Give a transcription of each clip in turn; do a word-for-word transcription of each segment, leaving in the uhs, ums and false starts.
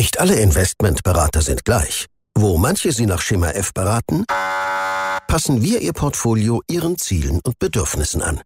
Nicht alle Investmentberater sind gleich. Wo manche Sie nach Schema F beraten, passen wir Ihr Portfolio Ihren Zielen und Bedürfnissen an.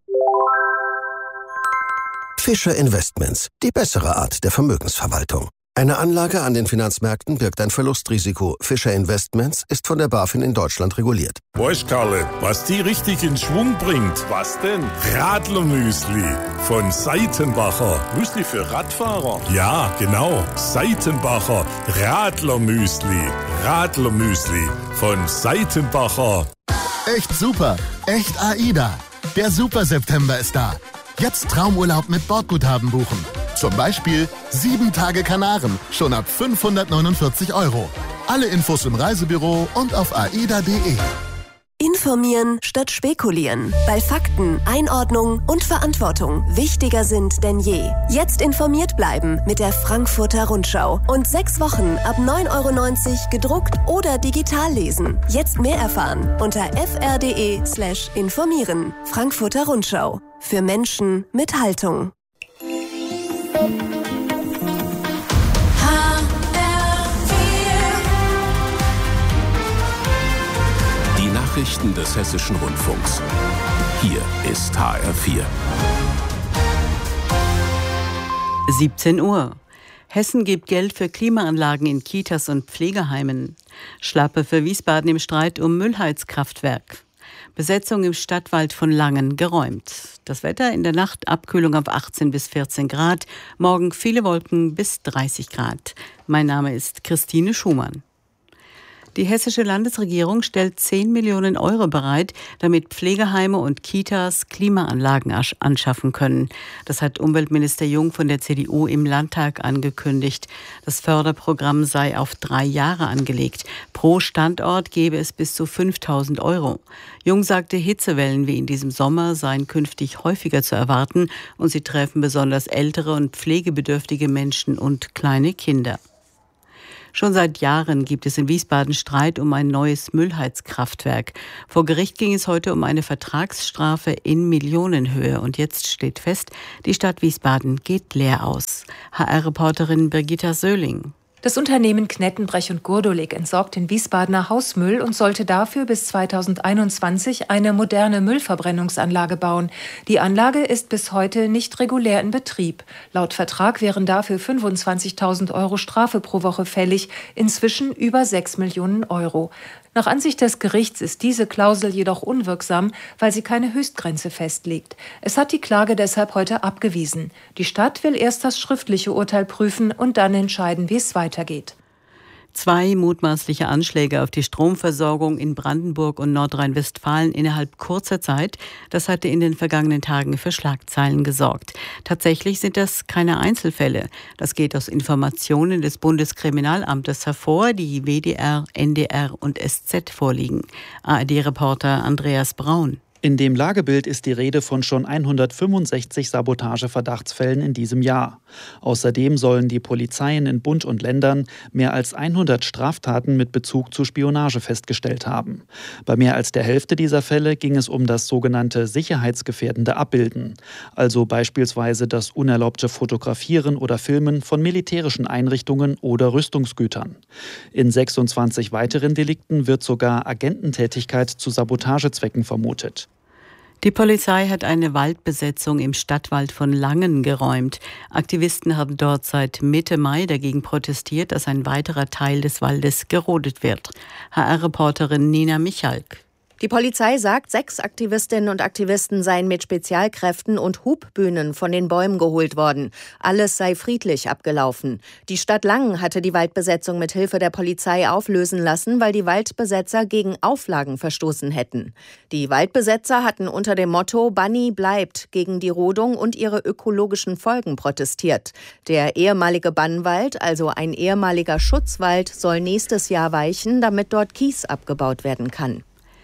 Fischer Investments, die bessere Art der Vermögensverwaltung. Eine Anlage an den Finanzmärkten birgt ein Verlustrisiko. Fischer Investments ist von der BaFin in Deutschland reguliert. Weißt, Karle, was die richtig in Schwung bringt? Was denn? Radlermüsli von Seitenbacher. Müsli für Radfahrer? Ja, genau. Seitenbacher Radlermüsli. Radlermüsli von Seitenbacher. Echt super. Echt AIDA. Der Super September ist da. Jetzt Traumurlaub mit Bordguthaben buchen. Zum Beispiel sieben Tage Kanaren, schon ab fünfhundertneunundvierzig Euro. Alle Infos im Reisebüro und auf aida punkt de. Informieren statt spekulieren. Weil Fakten, Einordnung und Verantwortung wichtiger sind denn je. Jetzt informiert bleiben mit der Frankfurter Rundschau. Und sechs Wochen ab neun Euro neunzig gedruckt oder digital lesen. Jetzt mehr erfahren unter fr.de slash informieren. Frankfurter Rundschau. Für Menschen mit Haltung. Die Nachrichten des Hessischen Rundfunks. Hier ist H R vier. siebzehn Uhr. Hessen gibt Geld für Klimaanlagen in Kitas und Pflegeheimen. Schlappe für Wiesbaden im Streit um Müllheizkraftwerk. Besetzung im Stadtwald von Langen geräumt. Das Wetter in der Nacht Abkühlung auf achtzehn bis vierzehn Grad. Morgen viele Wolken bis dreißig Grad. Mein Name ist Christine Schumann. Die hessische Landesregierung stellt zehn Millionen Euro bereit, damit Pflegeheime und Kitas Klimaanlagen anschaffen können. Das hat Umweltminister Jung von der C D U im Landtag angekündigt. Das Förderprogramm sei auf drei Jahre angelegt. Pro Standort gebe es bis zu fünftausend Euro. Jung sagte, Hitzewellen wie in diesem Sommer seien künftig häufiger zu erwarten und sie treffen besonders ältere und pflegebedürftige Menschen und kleine Kinder. Schon seit Jahren gibt es in Wiesbaden Streit um ein neues Müllheizkraftwerk. Vor Gericht ging es heute um eine Vertragsstrafe in Millionenhöhe. Und jetzt steht fest, die Stadt Wiesbaden geht leer aus. H R-Reporterin Birgitta Söhling. Das Unternehmen Knettenbrech und Gurdolik entsorgt den Wiesbadener Hausmüll und sollte dafür bis zweitausendeinundzwanzig eine moderne Müllverbrennungsanlage bauen. Die Anlage ist bis heute nicht regulär in Betrieb. Laut Vertrag wären dafür fünfundzwanzigtausend Euro Strafe pro Woche fällig, inzwischen über sechs Millionen Euro. Nach Ansicht des Gerichts ist diese Klausel jedoch unwirksam, weil sie keine Höchstgrenze festlegt. Es hat die Klage deshalb heute abgewiesen. Die Stadt will erst das schriftliche Urteil prüfen und dann entscheiden, wie es weitergeht. Zwei mutmaßliche Anschläge auf die Stromversorgung in Brandenburg und Nordrhein-Westfalen innerhalb kurzer Zeit, das hatte in den vergangenen Tagen für Schlagzeilen gesorgt. Tatsächlich sind das keine Einzelfälle. Das geht aus Informationen des Bundeskriminalamtes hervor, die W D R, N D R und S Z vorliegen. A R D-Reporter Andreas Braun. In dem Lagebild ist die Rede von schon hundertfünfundsechzig Sabotageverdachtsfällen in diesem Jahr. Außerdem sollen die Polizeien in Bund und Ländern mehr als hundert Straftaten mit Bezug zu Spionage festgestellt haben. Bei mehr als der Hälfte dieser Fälle ging es um das sogenannte sicherheitsgefährdende Abbilden, also beispielsweise das unerlaubte Fotografieren oder Filmen von militärischen Einrichtungen oder Rüstungsgütern. In sechsundzwanzig weiteren Delikten wird sogar Agententätigkeit zu Sabotagezwecken vermutet. Die Polizei hat eine Waldbesetzung im Stadtwald von Langen geräumt. Aktivisten haben dort seit Mitte Mai dagegen protestiert, dass ein weiterer Teil des Waldes gerodet wird. H R-Reporterin Nina Michalk. Die Polizei sagt, sechs Aktivistinnen und Aktivisten seien mit Spezialkräften und Hubbühnen von den Bäumen geholt worden. Alles sei friedlich abgelaufen. Die Stadt Langen hatte die Waldbesetzung mit Hilfe der Polizei auflösen lassen, weil die Waldbesetzer gegen Auflagen verstoßen hätten. Die Waldbesetzer hatten unter dem Motto „Banni bleibt" gegen die Rodung und ihre ökologischen Folgen protestiert. Der ehemalige Bannwald, also ein ehemaliger Schutzwald, soll nächstes Jahr weichen, damit dort Kies abgebaut werden kann.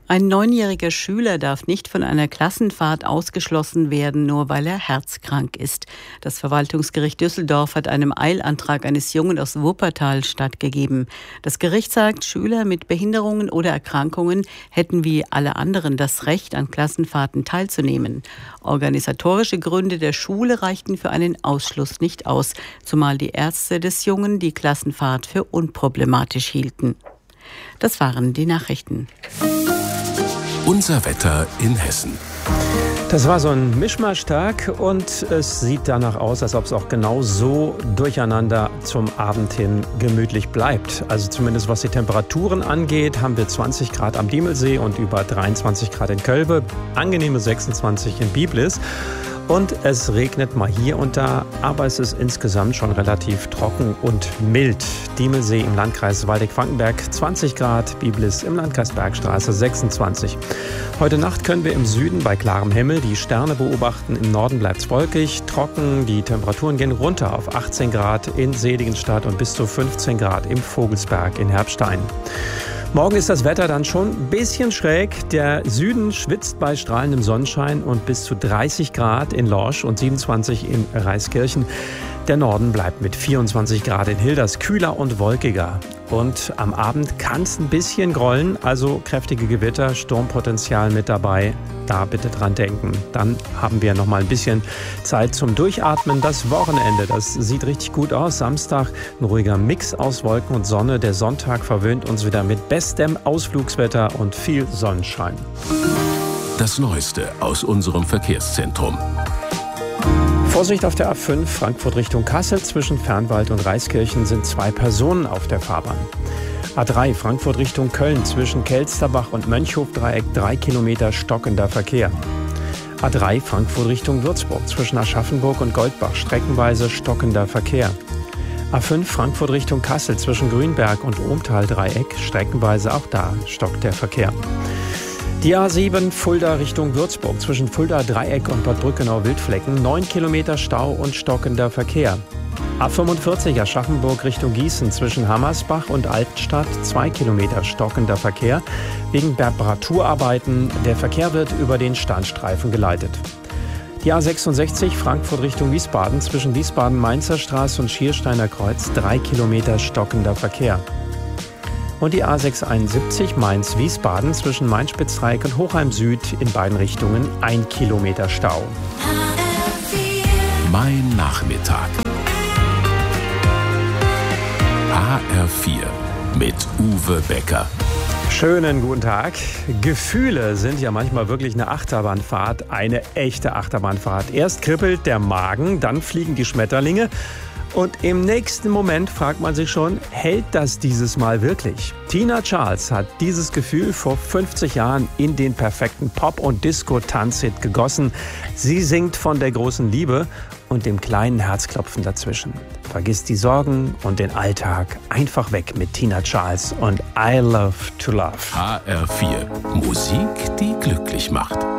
Ein neunjähriger Schüler darf nicht von einer Klassenfahrt ausgeschlossen werden, nur weil er herzkrank ist. Das Verwaltungsgericht Düsseldorf hat einem Eilantrag eines Jungen aus Wuppertal stattgegeben. Das Gericht sagt, Schüler mit Behinderungen oder Erkrankungen hätten wie alle anderen das Recht, an Klassenfahrten teilzunehmen. Organisatorische Gründe der Schule reichten für einen Ausschluss nicht aus, zumal die Ärzte des Jungen die Klassenfahrt für unproblematisch hielten. Das waren die Nachrichten. Unser Wetter in Hessen. Das war so ein Mischmaschtag und es sieht danach aus, als ob es auch genau so durcheinander zum Abend hin gemütlich bleibt. Also zumindest was die Temperaturen angeht, haben wir zwanzig Grad am Diemelsee und über dreiundzwanzig Grad in Kölbe, angenehme sechsundzwanzig in Biblis. Und es regnet mal hier und da, aber es ist insgesamt schon relativ trocken und mild. Diemelsee im Landkreis Waldeck-Frankenberg zwanzig Grad, Biblis im Landkreis Bergstraße sechsundzwanzig. Heute Nacht können wir im Süden bei klarem Himmel die Sterne beobachten. Im Norden bleibt es wolkig, trocken. Die Temperaturen gehen runter auf achtzehn Grad in Seligenstadt und bis zu fünfzehn Grad im Vogelsberg in Herbstein. Morgen ist das Wetter dann schon ein bisschen schräg. Der Süden schwitzt bei strahlendem Sonnenschein und bis zu dreißig Grad in Lorsch und siebenundzwanzig in Reiskirchen. Der Norden bleibt mit vierundzwanzig Grad in Hilders kühler und wolkiger. Und am Abend kann es ein bisschen grollen, also kräftige Gewitter, Sturmpotenzial mit dabei. Da bitte dran denken. Dann haben wir noch mal ein bisschen Zeit zum Durchatmen. Das Wochenende, das sieht richtig gut aus. Samstag ein ruhiger Mix aus Wolken und Sonne. Der Sonntag verwöhnt uns wieder mit bestem Ausflugswetter und viel Sonnenschein. Das Neueste aus unserem Verkehrszentrum. Vorsicht auf der A fünf, Frankfurt Richtung Kassel. Zwischen Fernwald und Reiskirchen sind zwei Personen auf der Fahrbahn. A drei, Frankfurt Richtung Köln. Zwischen Kelsterbach und Mönchhofdreieck drei Kilometer stockender Verkehr. A drei, Frankfurt Richtung Würzburg. Zwischen Aschaffenburg und Goldbach streckenweise stockender Verkehr. A fünf, Frankfurt Richtung Kassel. Zwischen Grünberg und Ohmtal-Dreieck streckenweise auch da stockt der Verkehr. Die A sieben, Fulda Richtung Würzburg, zwischen Fulda Dreieck und Bad Brückenau-Wildflecken, neun Kilometer Stau und stockender Verkehr. A fünfundvierzig, Aschaffenburg Richtung Gießen, zwischen Hammersbach und Altenstadt, zwei Kilometer stockender Verkehr. Wegen Reparaturarbeiten, der Verkehr wird über den Standstreifen geleitet. Die A sechsundsechzig, Frankfurt Richtung Wiesbaden, zwischen Wiesbaden-Mainzer Straße und Schiersteiner Kreuz, drei Kilometer stockender Verkehr. Und die A sechshunderteinundsiebzig Mainz-Wiesbaden zwischen Main-Spitz-Dreieck und Hochheim Süd in beiden Richtungen ein Kilometer Stau. Mein Nachmittag. H R vier mit Uwe Becker. Schönen guten Tag. Gefühle sind ja manchmal wirklich eine Achterbahnfahrt, eine echte Achterbahnfahrt. Erst kribbelt der Magen, dann fliegen die Schmetterlinge. Und im nächsten Moment fragt man sich schon, hält das dieses Mal wirklich? Tina Charles hat dieses Gefühl vor fünfzig Jahren in den perfekten Pop- und Disco-Tanzhit gegossen. Sie singt von der großen Liebe und dem kleinen Herzklopfen dazwischen. Vergiss die Sorgen und den Alltag einfach weg mit Tina Charles und I Love to Love. H R vier. Musik, die glücklich macht.